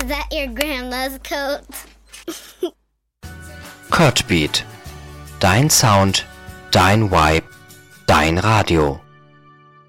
Is that your grandma's coat? Kurtbeat. Dein Sound, dein Vibe, dein Radio.